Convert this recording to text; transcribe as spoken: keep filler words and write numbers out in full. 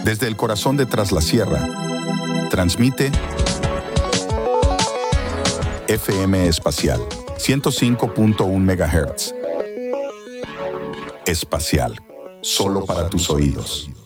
Desde el corazón de Tras la Sierra, transmite F M Espacial, ciento cinco punto uno megahertz. Espacial, solo para tus oídos.